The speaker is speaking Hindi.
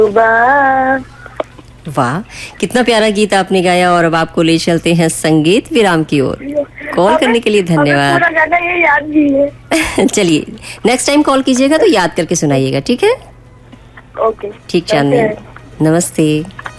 सुबह। वाह, कितना प्यारा गीत आपने गाया। और अब आपको ले चलते हैं संगीत विराम की ओर। कॉल करने के लिए धन्यवाद। पूरा गाना ये याद भी है। चलिए, नेक्स्ट टाइम कॉल कीजिएगा तो याद करके सुनाइएगा, ठीक है? ओके, ठीक चांदनी, नमस्ते।